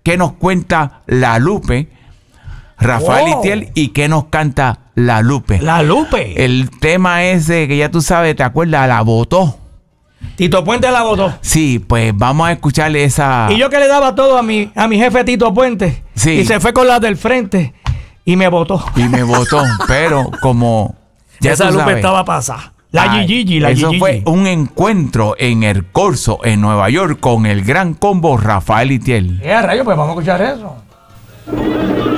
qué nos cuenta la Lupe, Rafael Itiel, y qué nos canta la Lupe. La Lupe. El tema ese que ya tú sabes, ¿te acuerdas? La votó. Tito Puente la votó. Sí, pues vamos a escucharle esa... Y yo que le daba todo a mi jefe Tito Puente. Sí. Y se fue con las del frente y me votó. Y me votó, pero como... ya esa tú Lupe sabes, estaba pasada. La Gigi, la eso Gigi. fue un encuentro en el Corso, en Nueva York, con el gran combo Rafael Itiel. Rayo, pues vamos a escuchar eso.